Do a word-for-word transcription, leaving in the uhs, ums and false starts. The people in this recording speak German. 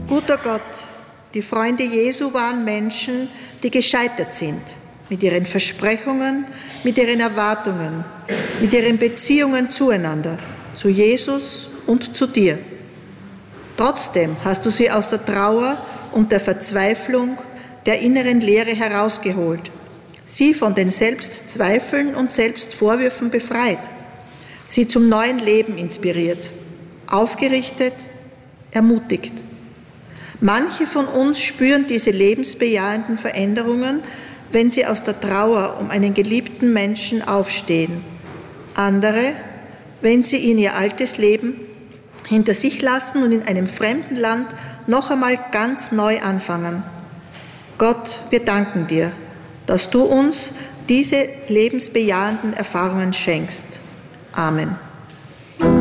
Guter Gott, die Freunde Jesu waren Menschen, die gescheitert sind mit ihren Versprechungen, mit ihren Erwartungen, mit ihren Beziehungen zueinander, zu Jesus und zu dir. Trotzdem hast du sie aus der Trauer und der Verzweiflung, der inneren Leere herausgeholt, sie von den Selbstzweifeln und Selbstvorwürfen befreit, sie zum neuen Leben inspiriert, aufgerichtet, ermutigt. Manche von uns spüren diese lebensbejahenden Veränderungen, wenn sie aus der Trauer um einen geliebten Menschen aufstehen. Andere, wenn sie in ihr altes Leben hinter sich lassen und in einem fremden Land noch einmal ganz neu anfangen. Gott, wir danken dir, dass du uns diese lebensbejahenden Erfahrungen schenkst. Amen.